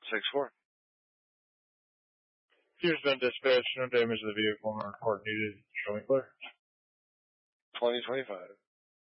6-4. Fuel's been dispatched. No damage to the vehicle. No report needed. Showing clear. 2025.